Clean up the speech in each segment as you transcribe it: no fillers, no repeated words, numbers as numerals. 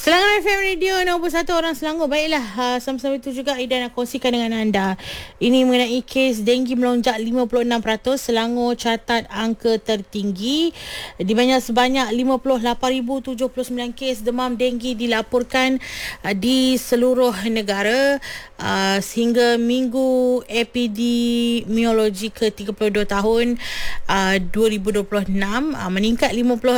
Selangor FM Radio nombor 1 orang Selangor. Baiklah, sama-sama itu juga Ida nak kongsikan dengan anda. Ini mengenai kes denggi melonjak 56%. Selangor catat angka tertinggi. Di sebanyak 58,079 kes demam denggi dilaporkan di seluruh negara sehingga minggu epidemiologi ke-32 tahun 2026 meningkat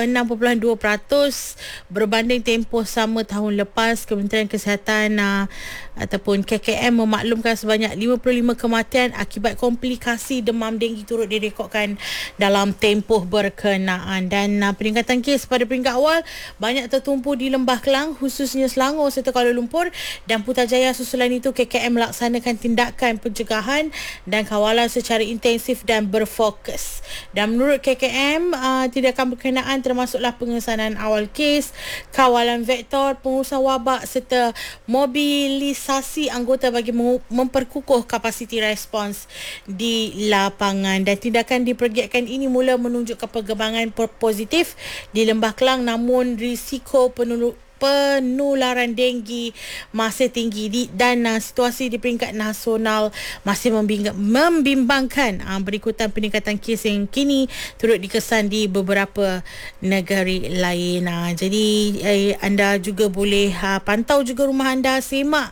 56.2% berbanding tempoh sama tahun lepas. Kementerian Kesihatan ataupun KKM memaklumkan sebanyak 55 kematian akibat komplikasi demam denggi turut direkodkan dalam tempoh berkenaan. Dan peningkatan kes pada peringkat awal banyak tertumpu di Lembah Kelang, khususnya Selangor serta Kuala Lumpur dan Putrajaya. Susulan itu KKM melaksanakan tindakan pencegahan dan kawalan secara intensif dan berfokus. Dan menurut KKM, tindakan berkenaan termasuklah pengesanan awal kes, kawalan vektor, pengurusan wabak serta mobilisasi anggota bagi memperkukuh kapasiti respons di lapangan. Dan tindakan dipergiatkan ini mula menunjukkan perkembangan positif di Lembah Kelang, namun risiko penularan denggi masih tinggi dan situasi di peringkat nasional masih membimbangkan berikutan peningkatan kes yang kini turut dikesan di beberapa negara lain. Jadi anda juga boleh pantau juga rumah anda, semak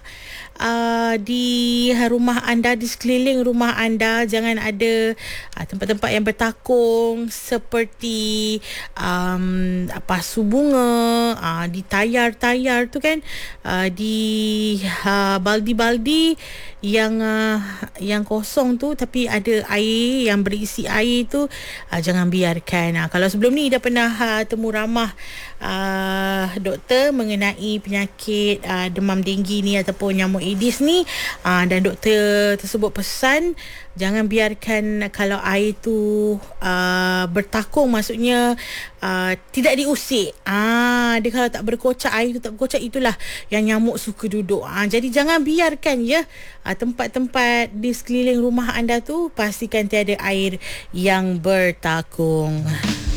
di rumah anda, di sekeliling rumah anda jangan ada tempat-tempat yang bertakung seperti pasu bunga, di tayar tu kan, di baldi-baldi yang kosong tu tapi ada air yang berisi air tu, jangan biarkan. Kalau sebelum ni dah pernah temu ramah doktor mengenai penyakit demam denggi ni ataupun nyamuk Aedes ni, dan doktor tersebut pesan jangan biarkan kalau air tu bertakung, maksudnya tidak diusik. Dia kalau tak berkocak, air tu tak berkocak, itulah yang nyamuk suka duduk. Jadi jangan biarkan ya, tempat-tempat di sekeliling rumah anda tu pastikan tiada air yang bertakung.